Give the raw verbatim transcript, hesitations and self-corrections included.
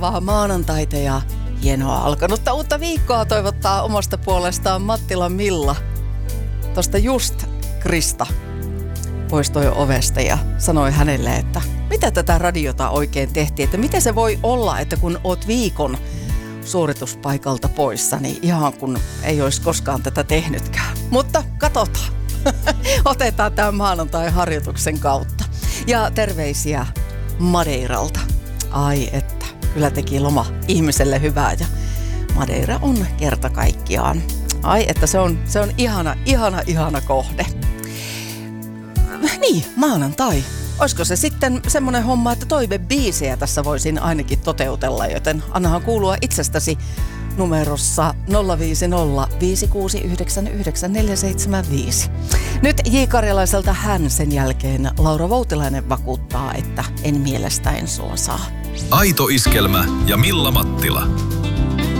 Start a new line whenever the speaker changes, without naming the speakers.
Vaan maanantaita ja hienoa alkanutta uutta viikkoa toivottaa omasta puolestaan Mattila Milla. Tosta just Krista poistui ovesta ja sanoi hänelle, että mitä tätä radiota oikein tehtiin, että miten se voi olla, että kun oot viikon suorituspaikalta poissa, niin ihan kun ei olisi koskaan tätä tehnytkään. Mutta katsotaan. Otetaan tämän maanantai-harjoituksen kautta. Ja terveisiä Madeiralta. Ai että, kyllä teki loma ihmiselle hyvää ja Madeira on kerta kaikkiaan. Ai että se on, se on ihana, ihana, ihana kohde. Niin, maanantai. Olisiko se sitten semmoinen homma, että toivebiisejä tässä voisin ainakin toteutella, joten annahan kuulua itsestäsi numerossa nolla viisi nolla viisi kuusi yhdeksän yhdeksän neljä seitsemän viisi. Nyt J. Karjalaiselta hän, sen jälkeen Laura Voutilainen vakuuttaa, että en mielestäen sua saa.
Aito iskelmä ja Milla Mattila.